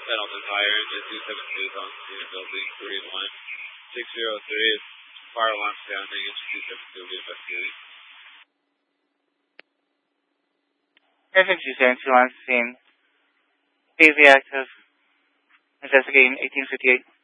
Pendleton Fire Engine 272 is on scene, building 3 and 1. 603 is fire alarm sounding, engine 272 will be investigating. Airfix 272 on scene. Please be active. Investigating 1858.